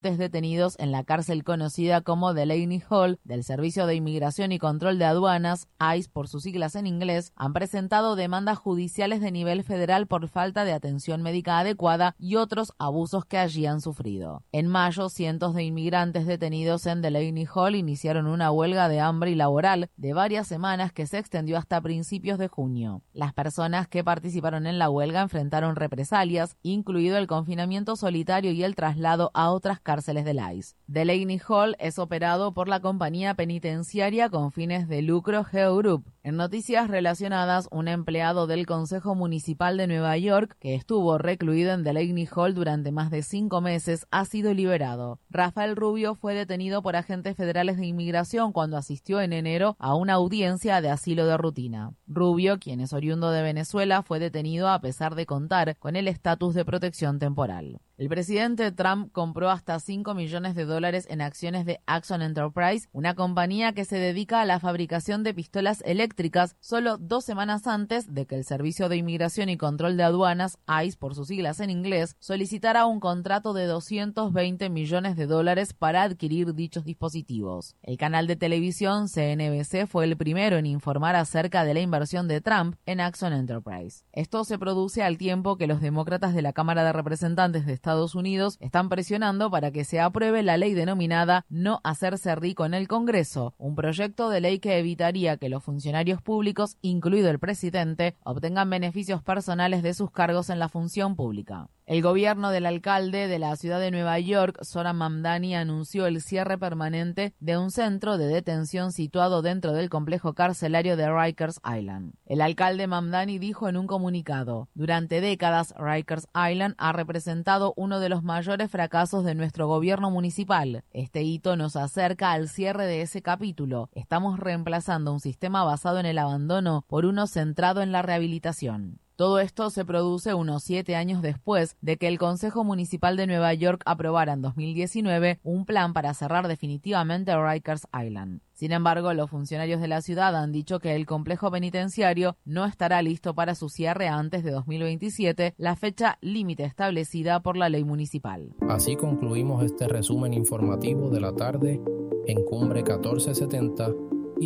detenidos en la cárcel conocida como Delaney Hall del Servicio de Inmigración y Control de Aduanas, ICE por sus siglas en inglés, han presentado demandas judiciales de nivel federal por falta de atención médica adecuada y otros abusos que allí han sufrido. En mayo, cientos de inmigrantes detenidos en Delaney Hall iniciaron una huelga de hambre y laboral de varias semanas que se extendió hasta principios de junio. Las personas que participaron en la huelga enfrentaron represalias, incluido el confinamiento solitario y el traslado a otras cárceles del ICE. Delaney Hall es operado por la compañía penitenciaria con fines de lucro Geo Group. En noticias relacionadas, un empleado del Consejo Municipal de Nueva York, que estuvo recluido en Delaney Hall durante más de 5 meses, ha sido liberado. Rafael Rubio fue detenido por agentes federales de inmigración cuando asistió en enero a una audiencia de asilo de rutina. Rubio, quien es oriundo de Venezuela, fue detenido a pesar de contar con el estatus de protección temporal. El presidente Trump compró hasta $5 millones en acciones de Axon Enterprise, una compañía que se dedica a la fabricación de pistolas eléctricas, solo 2 semanas antes de que el Servicio de Inmigración y Control de Aduanas, ICE por sus siglas en inglés, solicitara un contrato de $220 millones para adquirir dichos dispositivos. El canal de televisión CNBC fue el primero en informar acerca de la inversión de Trump en Axon Enterprise. Esto se produce al tiempo que los demócratas de la Cámara de Representantes de Estados Unidos están presionando para que se apruebe la ley denominada No hacerse rico en el Congreso, un proyecto de ley que evitaría que los funcionarios públicos, incluido el presidente, obtengan beneficios personales de sus cargos en la función pública. El gobierno del alcalde de la ciudad de Nueva York, Zohran Mamdani, anunció el cierre permanente de un centro de detención situado dentro del complejo carcelario de Rikers Island. El alcalde Mamdani dijo en un comunicado: durante décadas, Rikers Island ha representado uno de los mayores fracasos de nuestro gobierno municipal. Este hito nos acerca al cierre de ese capítulo. Estamos reemplazando un sistema basado en el abandono por uno centrado en la rehabilitación. Todo esto se produce unos 7 años después de que el Consejo Municipal de Nueva York aprobara en 2019 un plan para cerrar definitivamente Rikers Island. Sin embargo, los funcionarios de la ciudad han dicho que el complejo penitenciario no estará listo para su cierre antes de 2027, la fecha límite establecida por la ley municipal. Así concluimos este resumen informativo de la tarde en Cumbre 1470 y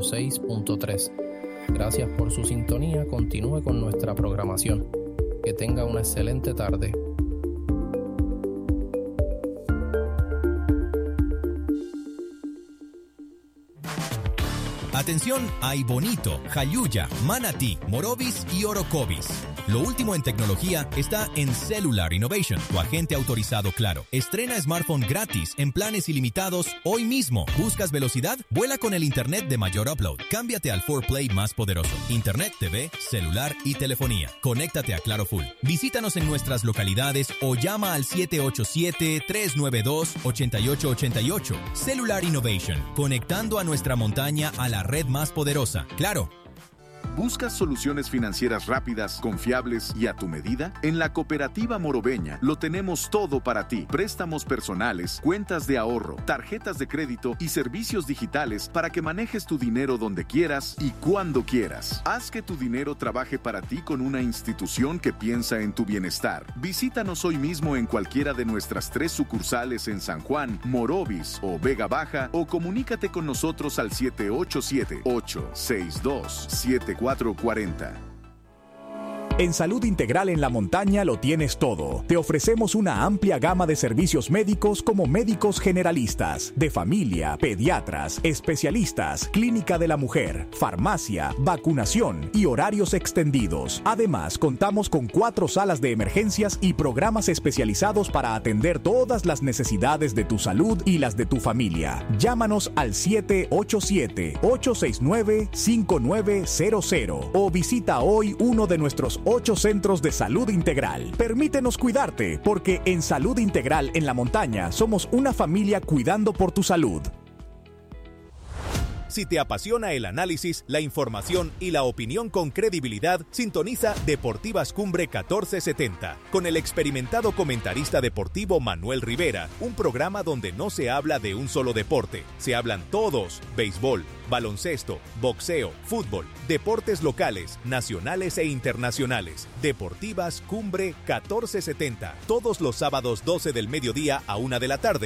106.3. Gracias por su sintonía. Continúe con nuestra programación. Que tenga una excelente tarde. Atención, hay Bonito, Jayuya, Manatí, Morovis y Orocovis. Lo último en tecnología está en Cellular Innovation, tu agente autorizado Claro. Estrena smartphone gratis en planes ilimitados hoy mismo. ¿Buscas velocidad? Vuela con el internet de mayor upload. Cámbiate al 4Play más poderoso. Internet, TV, celular y telefonía. Conéctate a Claro Full. Visítanos en nuestras localidades o llama al 787-392-8888. Cellular Innovation, conectando a nuestra montaña a la red más poderosa. Claro. ¿Buscas soluciones financieras rápidas, confiables y a tu medida? En la Cooperativa Morobeña lo tenemos todo para ti. Préstamos personales, cuentas de ahorro, tarjetas de crédito y servicios digitales para que manejes tu dinero donde quieras y cuando quieras. Haz que tu dinero trabaje para ti con una institución que piensa en tu bienestar. Visítanos hoy mismo en cualquiera de nuestras 3 sucursales en San Juan, Morovis o Vega Baja, o comunícate con nosotros al 787-862-7440. En Salud Integral en la Montaña lo tienes todo. Te ofrecemos una amplia gama de servicios médicos como médicos generalistas, de familia, pediatras, especialistas, clínica de la mujer, farmacia, vacunación y horarios extendidos. Además, contamos con 4 salas de emergencias y programas especializados para atender todas las necesidades de tu salud y las de tu familia. Llámanos al 787-869-5900 o visita hoy uno de nuestros 8 centros de salud integral. Permítenos cuidarte, porque en Salud Integral en la Montaña somos una familia cuidando por tu salud. Si te apasiona el análisis, la información y la opinión con credibilidad, sintoniza Deportivas Cumbre 1470 con el experimentado comentarista deportivo Manuel Rivera, un programa donde no se habla de un solo deporte, se hablan todos: béisbol, baloncesto, boxeo, fútbol, deportes locales, nacionales e internacionales. Deportivas Cumbre 1470, todos los sábados 12 del mediodía a 1 de la tarde